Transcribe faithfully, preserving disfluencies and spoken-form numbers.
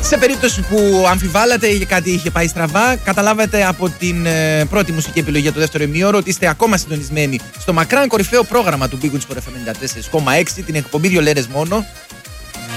Σε περίπτωση που αμφιβάλλατε ή κάτι είχε πάει στραβά, καταλάβατε από την ε, πρώτη μουσική επιλογή για το δεύτερο ημίωρο ότι είστε ακόμα συντονισμένοι στο μακράν κορυφαίο πρόγραμμα του Big Wings Sport εφ εμ ενενήντα τέσσερα κόμμα έξι, την εκπομπή δύο λέρες μόνο.